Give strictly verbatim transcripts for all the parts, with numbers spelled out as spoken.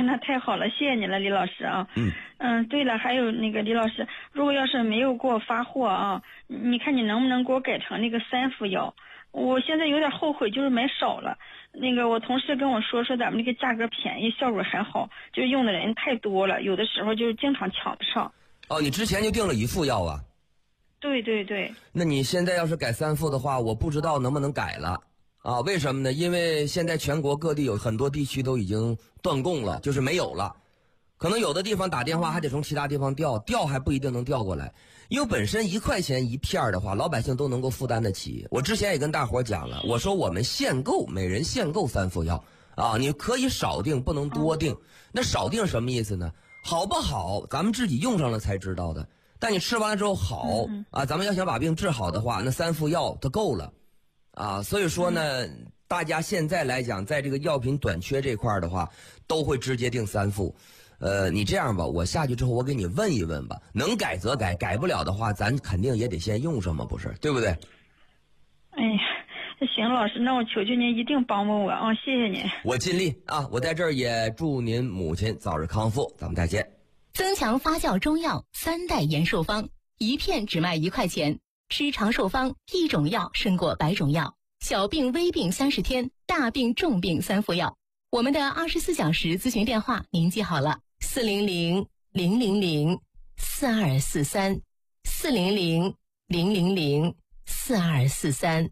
那太好了，谢谢你了，李老师啊。 嗯嗯，对了，还有那个李老师，如果要是没有给我发货啊，你看你能不能给我改成那个三副药？我现在有点后悔，就是买少了。那个我同事跟我说，说咱们这个价格便宜，效果还好，就是用的人太多了，有的时候就是经常抢不上。 哦，你之前就订了一副药啊？ 对对对。 那你现在要是改三副的话，我不知道能不能改了啊？为什么呢？因为现在全国各地有很多地区都已经断供了，就是没有了。可能有的地方打电话还得从其他地方调，调还不一定能调过来。因为本身一块钱一片的话，老百姓都能够负担得起。我之前也跟大伙讲了，我说我们限购，每人限购三副药啊，你可以少订，不能多订。那少订什么意思呢？好不好，咱们自己用上了才知道的。但你吃完了之后好啊，咱们要想把病治好的话，那三副药它够了啊。所以说呢，大家现在来讲，在这个药品短缺这块的话，都会直接订三副。呃，你这样吧，我下去之后我给你问一问吧，能改则改，改不了的话，咱肯定也得先用上嘛，不是，对不对？ 哎呀，行，老师，那我求求您一定帮帮我啊，谢谢您。 我尽力啊，我在这儿也祝您母亲早日康复，咱们再见。 增强发酵中药三代延寿方，一片只卖一块钱，吃长寿方，一种药胜过百种药，小病微病三十天，大病重病三副药。我们的二十四小时咨询电话您记好了，四零零零零零四二四三，四零零零零零四二四三。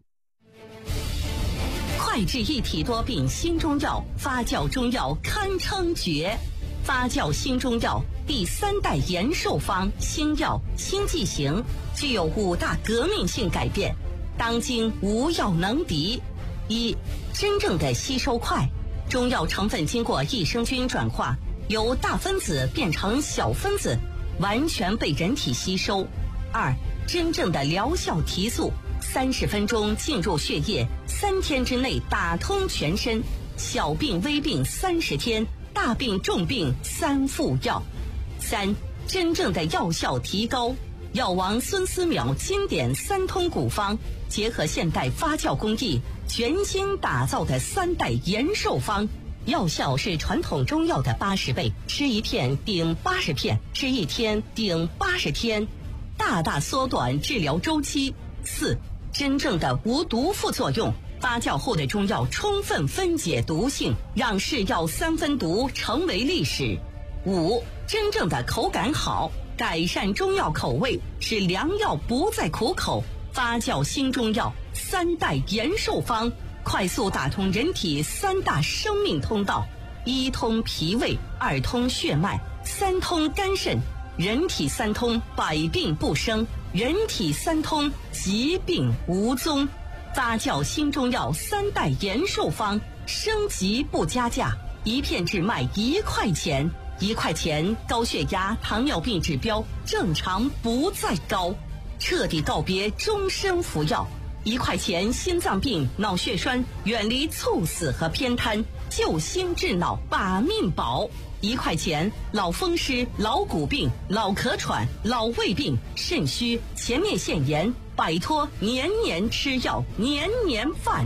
快治一体多病新中药，发酵中药堪称绝。发酵新中药第三代延寿方新药新剂型，具有五大革命性改变，当今无药能敌。一、真正的吸收快，中药成分经过益生菌转化，由大分子变成小分子，完全被人体吸收。二、真正的疗效提速，三十分钟进入血液，三天之内打通全身，小病微病三十天，大病重病三副药。三、真正的药效提高，药王孙思邈经典三通古方，结合现代发酵工艺，全新打造的三代延寿方，药效是传统中药的八十倍，吃一片顶八十片，吃一天顶八十天，大大缩短治疗周期。四、真正的无毒副作用，发酵后的中药充分分解毒性，让是药三分毒成为历史。五、真正的口感好，改善中药口味，使良药不再苦口。发酵新中药三代延寿方，快速打通人体三大生命通道：一通脾胃，二通血脉，三通肝肾。人体三通，百病不生；人体三通，疾病无踪。发酵新中药三代延寿方，升级不加价，一片只卖一块钱。一块钱，高血压、糖尿病指标正常不再高，彻底告别终身服药。一块钱，心脏病、脑血栓远离猝死和偏瘫，救心治脑把命保。一块钱，老风湿、老骨病、老咳喘、老胃病、肾虚、前列腺炎，摆脱年年吃药、年年犯。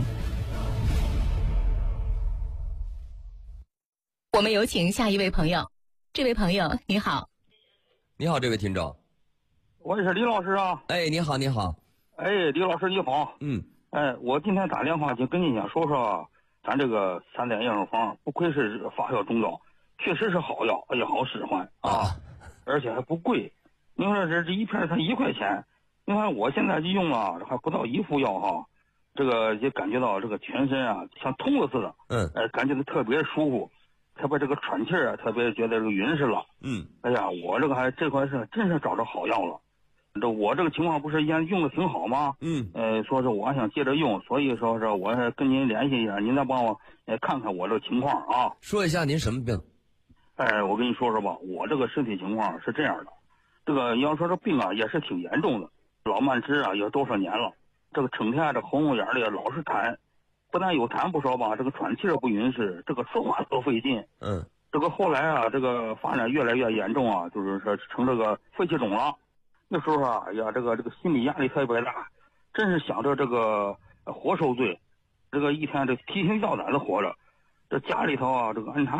我们有请下一位朋友。这位朋友你好。 你好，这位听众。 我也是李老师啊。 哎，你好，你好。 哎，李老师你好。 嗯。 哎，我今天打电话就跟你讲说说，咱这个三代延寿方不愧是发酵中药，确实是好药，也好使唤啊，而且还不贵。你说这这一片才一块钱，你看我现在就用了还不到一副药哈，这个也感觉到这个全身啊像通了似的。 嗯。 哎，感觉到特别舒服。特别这个喘气儿啊，特别觉得这个匀实了。 嗯， 哎呀，我这个还这块是真是找着好药了。这我这个情况不是现在用的挺好吗？ 嗯， 呃，说是我还想接着用，所以说是我是跟您联系一下，您再帮我呃看看我这个情况啊。 说一下您什么病？ 哎，我跟你说说吧，我这个身体情况是这样的，这个你要说这病啊也是挺严重的，老慢支啊有多少年了，这个成天这喉咙眼里老是痰。不但有痰不少吧，这个喘气儿不匀实，这个说话都费劲。 嗯， 这个后来啊，这个发展越来越严重啊，就是说成这个肺气肿了。那时候啊，哎呀，这个这个心理压力特别大，真是想着这个活受罪，这个一天这提心吊胆的活着。这家里头啊，这个按他